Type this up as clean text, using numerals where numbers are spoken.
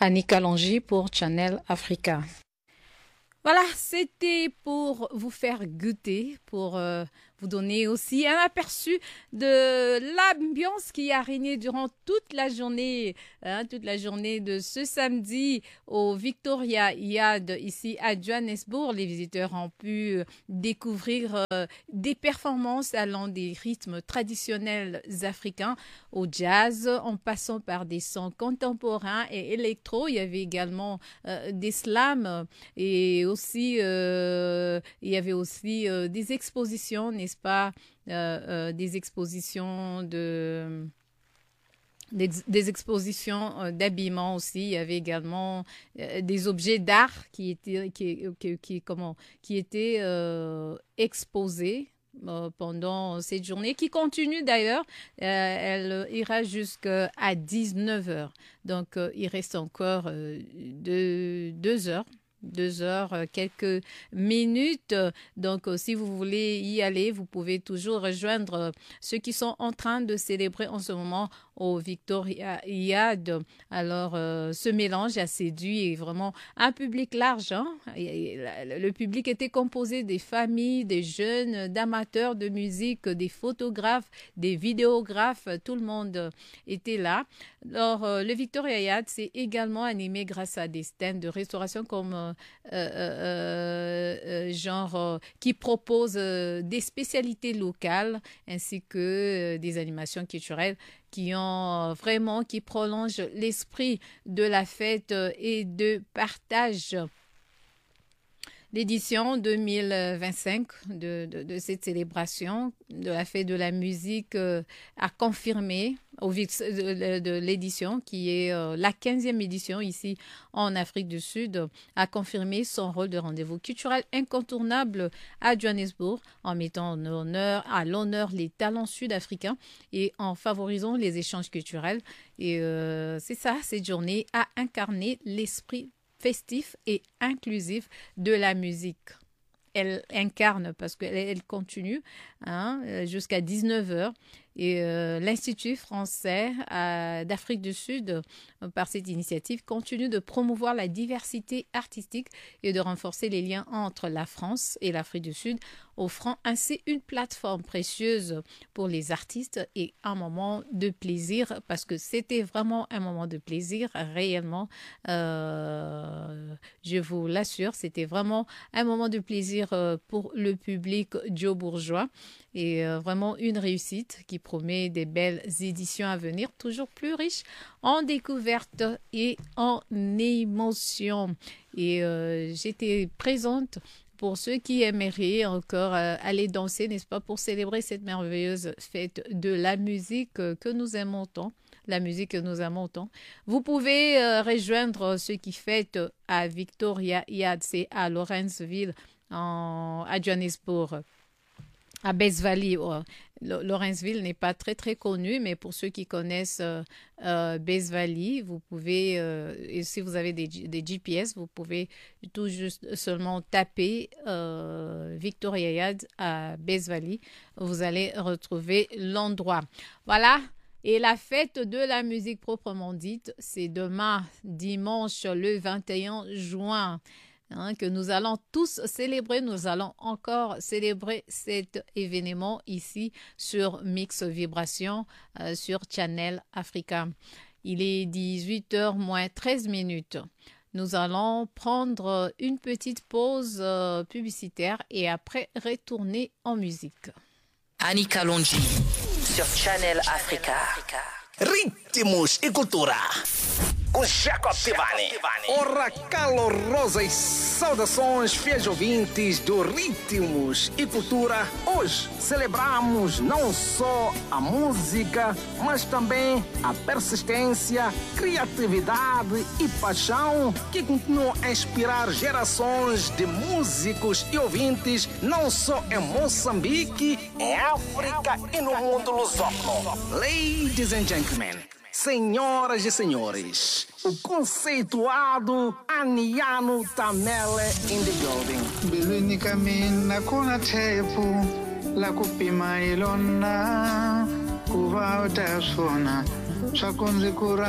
Annie Kalonji pour Channel Africa. Voilà, c'était pour vous faire goûter, pour vous donner aussi un aperçu de l'ambiance qui a régné durant toute la journée de ce samedi au Victoria Yard ici à Johannesburg. Les visiteurs ont pu découvrir des performances allant des rythmes traditionnels africains au jazz, en passant par des sons contemporains et électro. Il y avait également des slams et aussi il y avait aussi des expositions, n'est-ce pas, des expositions d'habillement aussi. Il y avait également des objets d'art qui étaient exposés pendant cette journée, qui continue d'ailleurs. Elle ira jusqu'à 19h. Donc, il reste encore 2 heures. 2 heures, quelques minutes. Donc, si vous voulez y aller, vous pouvez toujours rejoindre ceux qui sont en train de célébrer en ce moment au Victoria Yard. Alors, ce mélange a séduit vraiment un public large. Le public était composé des familles, des jeunes, d'amateurs de musique, des photographes, des vidéographes. Tout le monde était là. Alors, le Victoria Yard, c'est également animé grâce à des stands de restauration comme qui proposent des spécialités locales ainsi que des animations culturelles qui prolongent l'esprit de la fête et de partage. L'édition 2025 de cette célébration de la fête de la musique a confirmé de l'édition, qui est la 15e édition ici en Afrique du Sud, a confirmé son rôle de rendez-vous culturel incontournable à Johannesburg, en mettant à l'honneur les talents sud-africains et en favorisant les échanges culturels. Et c'est ça, cette journée a incarné l'esprit festif et inclusif de la musique. Elle incarne parce qu'elle continue jusqu'à 19h. Et l'Institut français d'Afrique du Sud, par cette initiative, continue de promouvoir la diversité artistique et de renforcer les liens entre la France et l'Afrique du Sud, offrant ainsi une plateforme précieuse pour les artistes et un moment de plaisir, parce que c'était vraiment un moment de plaisir, réellement. Je vous l'assure, c'était vraiment un moment de plaisir pour le public diobourgeois et vraiment une réussite qui promet des belles éditions à venir, toujours plus riches en découvertes et en émotions. Et j'étais présente pour ceux qui aimeraient encore aller danser, n'est-ce pas, pour célébrer cette merveilleuse fête de la musique que nous aimons tant. La musique que nous aimons tant. Vous pouvez rejoindre ceux qui fêtent à Victoria Yard, c'est à Lawrenceville, à Johannesburg. À Bass Valley. Lawrenceville n'est pas très très connu, mais pour ceux qui connaissent Bass Valley, vous pouvez, et si vous avez des GPS, vous pouvez tout juste seulement taper Victoria Yard à Bass Valley. Vous allez retrouver l'endroit. Voilà. Et la fête de la musique proprement dite, c'est demain, dimanche, le 21 juin. Que nous allons tous célébrer. Nous allons encore célébrer cet événement ici sur Mix Vibration sur Channel Africa. Il est 18h moins 13 minutes. Nous allons prendre une petite pause publicitaire et après retourner en musique. Annie Kalonji sur Channel Africa. Ritmos e cultura. Com Jacob Tivani. Ora, calorosas saudações, fiéis ouvintes do Ritmos e Cultura. Hoje celebramos não só a música, mas também a persistência, criatividade e paixão que continuam a inspirar gerações de músicos e ouvintes, não só em Moçambique, em África e no mundo lusófono. Ladies and gentlemen, senhoras e senhores, o conceituado Aniano Tamele in the building. Bilwini kamina kuna tepu la kupima ilona kuva utasona swakunzi kura